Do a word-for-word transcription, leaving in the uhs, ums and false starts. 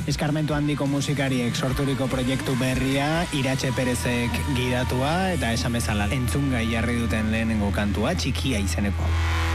Eskarmentu handiko musikariek sorturiko proiektu berria, Iratxe Perezek gidatua, eta esan bezala entzungai jarri duten lehenengo kantua, Txikia izeneko.